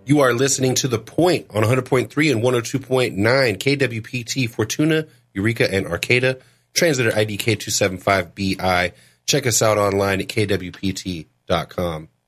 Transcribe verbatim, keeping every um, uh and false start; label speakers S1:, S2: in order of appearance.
S1: You are listening to The Point on one hundred point three and one oh two point nine K W P T Fortuna, Eureka, and Arcata. Translator I D K two seven five B I. Check us out online at K W P T dot com.